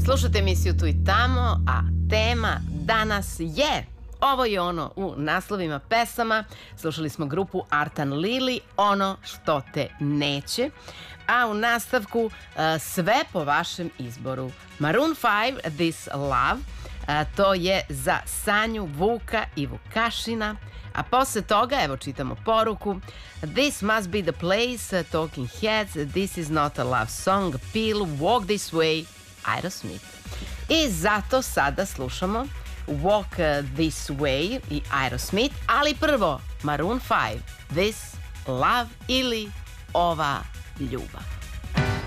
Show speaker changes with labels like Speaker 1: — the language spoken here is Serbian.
Speaker 1: Slušate emisiju Tu i tamo, a tema danas je ovo i ono u naslovima pesama. Slušali smo grupu Artan Lili, Ono što te neće. A u nastavku sve po vašem izboru. Maroon 5, This Love, to je za Sanju, Vuka i Vukašina. A posle toga, evo čitamo poruku, This Must Be The Place, Talking Heads, This Is Not A Love Song, Peel, Walk This Way, Aerosmith. I zato sada slušamo Walk This Way i Aerosmith, ali prvo Maroon 5, This Love ili Ova ljubav.